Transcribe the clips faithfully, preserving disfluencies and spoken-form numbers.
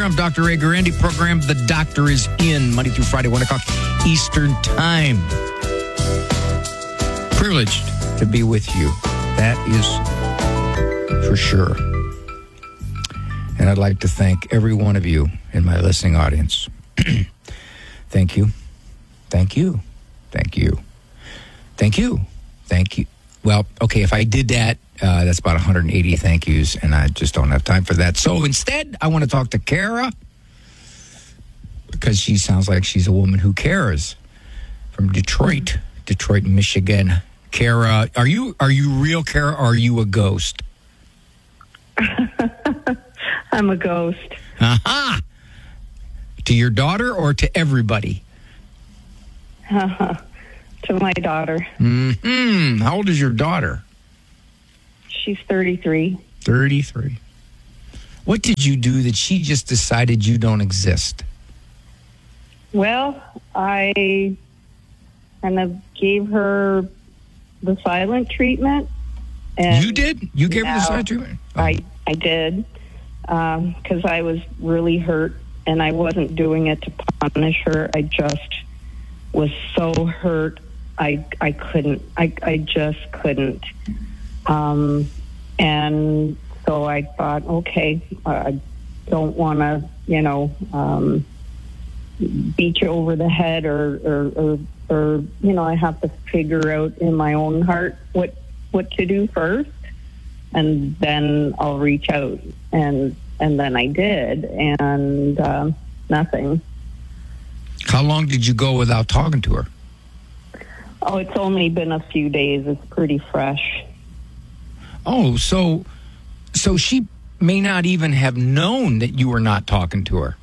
I'm Doctor Ray Guarendi. Program The Doctor is in, Monday through Friday, one o'clock Eastern Time. Privileged to be with you. That is for sure. And I'd like to thank every one of you in my listening audience. Thank you. Thank you. Thank you. Thank you. Thank you. Well, okay, if I did that, uh, that's about one hundred eighty thank yous, and I just don't have time for that. So instead, I want to talk to Kara, because she sounds like she's a woman who cares, from Detroit, Detroit, Michigan. Kara, are you are you real, Kara, or are you a ghost? I'm a ghost. Aha! To your daughter or to everybody? Uh-huh. To my daughter. Mm-hmm. How old is your daughter? She's thirty-three. thirty-three. What did you do that she just decided you don't exist? Well, I kind of gave her the silent treatment. And you did? You gave her the silent treatment? Oh. I, I did, because um, I was really hurt, and I wasn't doing it to punish her. I just was so hurt. I I couldn't. I, I just couldn't. Um, and so I thought, okay, I don't want to, you know, um, beat you over the head or, or, or, or, you know, I have to figure out in my own heart what, what to do first, and then I'll reach out. And, and then I did, and uh, nothing. How long did you go without talking to her? Oh, it's only been a few days. It's pretty fresh. Oh, so so she may not even have known that you were not talking to her.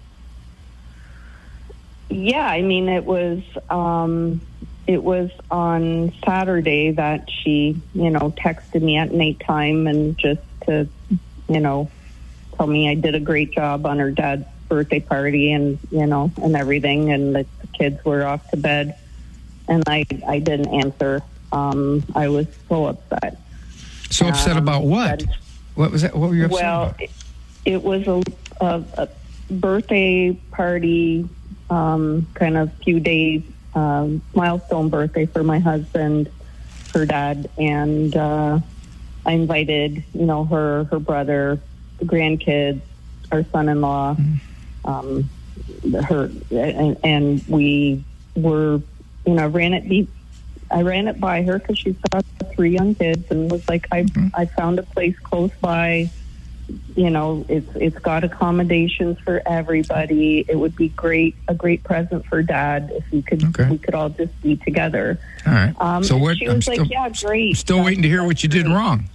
Yeah, I mean, it was um, it was on Saturday that she, you know, texted me at nighttime and just to, you know, tell me I did a great job on her dad's birthday party and, you know, and everything, and the kids were off to bed. And I, I didn't answer. Um, I was so upset. So upset um, about what? That, what was that? What were you upset well, about? Well, it, it was a, a, a birthday party, um, kind of few days, um, milestone birthday for my husband, her dad, and uh, I invited, you know, her, her brother, the grandkids, our son-in-law, mm-hmm. um, her, and, and we were. You know, ran it. Be, I ran it by her because she's got three young kids, and was like, I, mm-hmm. I found a place close by. You know, it's it's got accommodations for everybody. It would be great, a great present for Dad if we could okay. we could all just be together. All right. Um, so what? She I'm was still, like, yeah, great. Still waiting to hear what you did wrong.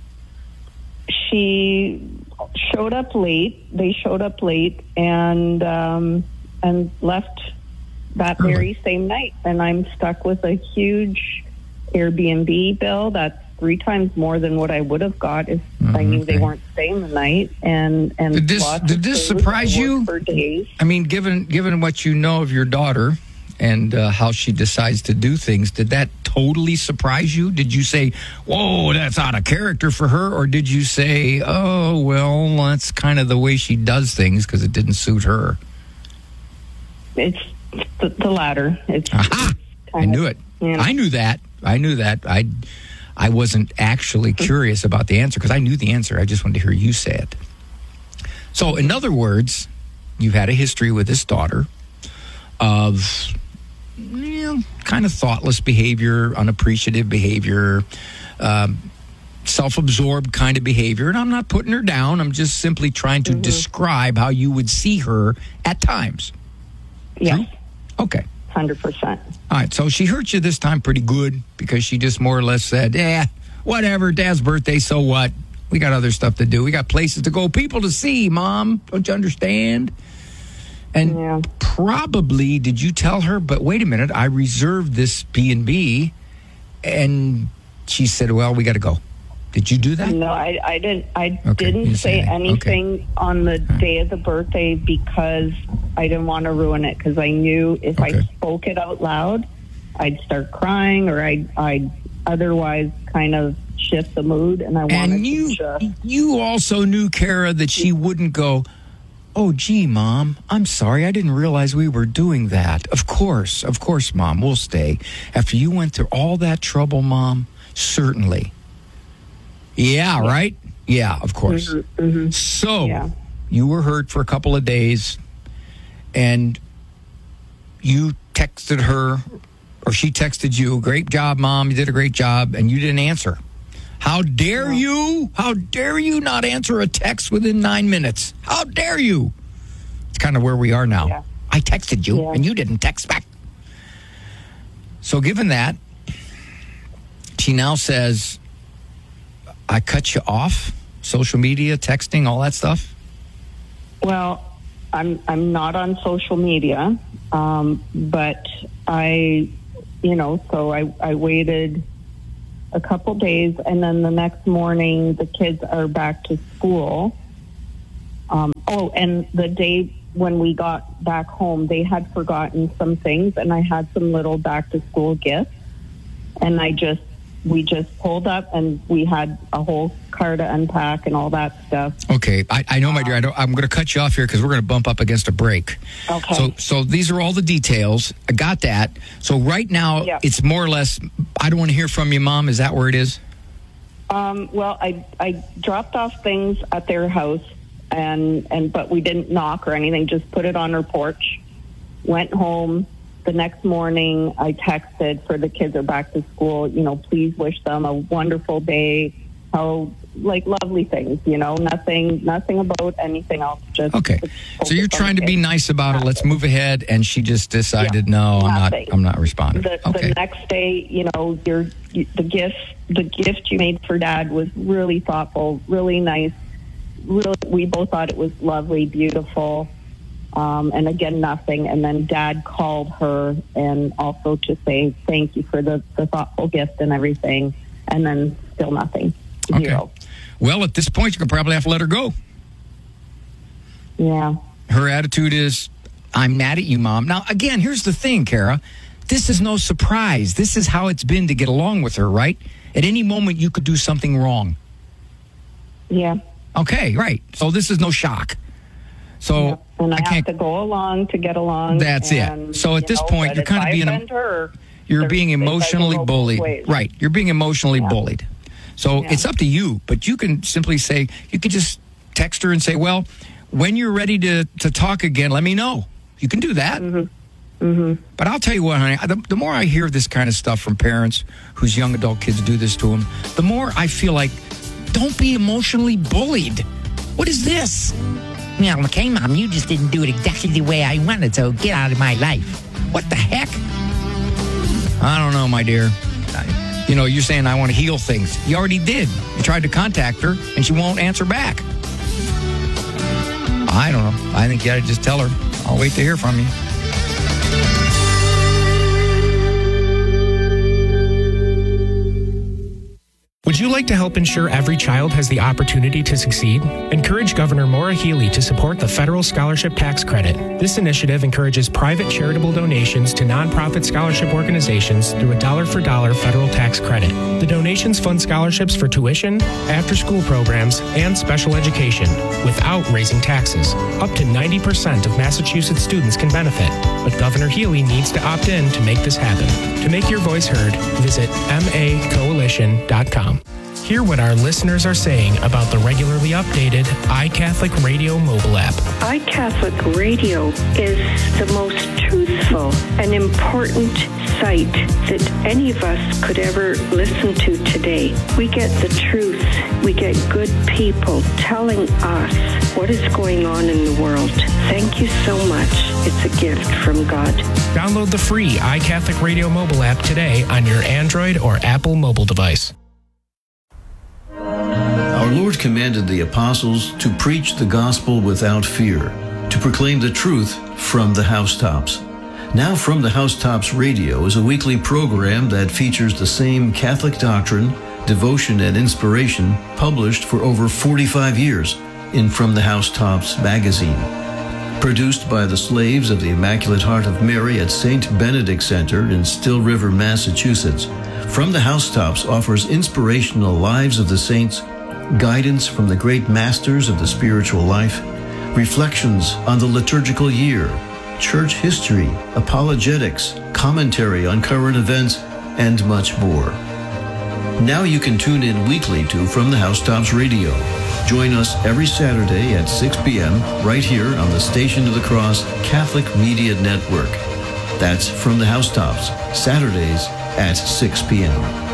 She showed up late. They showed up late and um, and left that very same night, and I'm stuck with a huge Airbnb bill that's three times more than what I would have got if mm, I knew okay. they weren't staying the night. And and did this did this surprise you? For days. I mean, given given what you know of your daughter and uh, how she decides to do things, did that totally surprise you? Did you say, "Whoa, that's out of character for her," or did you say, "Oh, well, that's kind of the way she does things because it didn't suit her"? It's The, the latter. It's, Aha! It's I knew it. You know. I knew that. I knew that. I, I wasn't actually curious about the answer because I knew the answer. I just wanted to hear you say it. So, in other words, you've had a history with this daughter of, you know, kind of thoughtless behavior, unappreciative behavior, um, self-absorbed kind of behavior. And I'm not putting her down. I'm just simply trying to mm-hmm. describe how you would see her at times. Yes. True? Okay. one hundred percent. All right, so she hurt you this time pretty good because she just more or less said, eh, whatever, Dad's birthday, so what? We got other stuff to do. We got places to go, people to see, Mom. Don't you understand? And yeah. probably, did you tell her, but wait a minute, I reserved this B and B, and she said, well, we got to go. Did you do that? No, I, I didn't. I okay, didn't say anything okay. on the day of the birthday because I didn't want to ruin it. Because I knew if okay. I spoke it out loud, I'd start crying, or I'd, I'd otherwise kind of shift the mood. And I wanted and you, to just... you also knew, Kara, that she wouldn't go, oh, gee, Mom, I'm sorry. I didn't realize we were doing that. Of course, of course, Mom, we'll stay. After you went through all that trouble, Mom, certainly. Yeah, yeah. Right? Yeah, of course. Mm-hmm, mm-hmm. So, yeah. You were hurt for a couple of days, and you texted her, or she texted you, great job, Mom, you did a great job, and you didn't answer. How dare no. you? How dare you not answer a text within nine minutes? How dare you? It's kind of where we are now. Yeah. I texted you, yeah. and you didn't text back. So given that, she now says, I cut you off, social media, texting, all that stuff? Well, I'm I'm not on social media, um, but I, you know, so I, I waited a couple days, and then the next morning the kids are back to school. Um, oh, and the day when we got back home, they had forgotten some things, and I had some little back to school gifts, and I just we just pulled up and we had a whole car to unpack and all that stuff. Okay, I, I know, my dear. I don't, I'm going to cut you off here because we're going to bump up against a break. Okay. So, so these are all the details. I got that. So right now, yeah. It's more or less, I don't want to hear from you, Mom. Is that where it is? Um, well, I I dropped off things at their house, and, and but we didn't knock or anything, just put it on her porch, went home. The next morning, I texted for the kids are back to school, you know, please wish them a wonderful day. How, like, lovely things, you know, nothing nothing about anything else. Just okay. So you're trying to be nice about it. Let's move ahead. And she just decided, yeah, no, I'm nothing. not I'm not responding. The, okay. the next day, you know, your the gift the gift you made for Dad was really thoughtful, really nice. Really, we both thought it was lovely, beautiful. Um, and again, nothing. And then Dad called her and also to say thank you for the, the thoughtful gift and everything. And then still nothing. Okay. Zero. Well, at this point, you can probably have to let her go. Yeah. Her attitude is, I'm mad at you, Mom. Now, again, here's the thing, Kara. This is no surprise. This is how it's been to get along with her, right? At any moment, you could do something wrong. Yeah. Okay, right. So this is no shock. So yeah. And I, I can't have to go along to get along. That's and, it. So at this know, point, you're kind of being a, her, you're being emotionally bullied. Right. You're being emotionally yeah. bullied. So yeah. It's up to you, but you can simply say, you can just text her and say, well, when you're ready to, to talk again, let me know. You can do that. Mm-hmm. Mm-hmm. But I'll tell you what, honey, the, the more I hear this kind of stuff from parents whose young adult kids do this to them, the more I feel like, don't be emotionally bullied. What is this? Well, okay, Mom, you just didn't do it exactly the way I wanted, so get out of my life. What the heck? I don't know, my dear. You know, you're saying I want to heal things. You already did. You tried to contact her, and she won't answer back. I don't know. I think you got to just tell her. I'll wait to hear from you. Would you like to help ensure every child has the opportunity to succeed? Encourage Governor Maura Healey to support the Federal Scholarship Tax Credit. This initiative encourages private charitable donations to nonprofit scholarship organizations through a dollar-for-dollar federal tax credit. The donations fund scholarships for tuition, after-school programs, and special education without raising taxes. Up to ninety percent of Massachusetts students can benefit, but Governor Healey needs to opt in to make this happen. To make your voice heard, visit m a coalition dot com. Hear what our listeners are saying about the regularly updated iCatholic Radio mobile app. iCatholic Radio is the most truthful and important site that any of us could ever listen to today. We get the truth. We get good people telling us what is going on in the world. Thank you so much. It's a gift from God. Download the free iCatholic Radio mobile app today on your Android or Apple mobile device. Our Lord commanded the apostles to preach the gospel without fear, to proclaim the truth from the housetops. Now From the Housetops Radio is a weekly program that features the same Catholic doctrine, devotion, and inspiration published for over forty-five years in From the Housetops magazine. Produced by the Slaves of the Immaculate Heart of Mary at Saint Benedict Center in Still River, Massachusetts, From the Housetops offers inspirational lives of the saints, guidance from the great masters of the spiritual life, reflections on the liturgical year, church history, apologetics, commentary on current events, and much more. Now you can tune in weekly to From the Housetops Radio. Join us every Saturday at six p.m. right here on the Station of the Cross Catholic Media Network. That's From the Housetops, Saturdays at six p.m.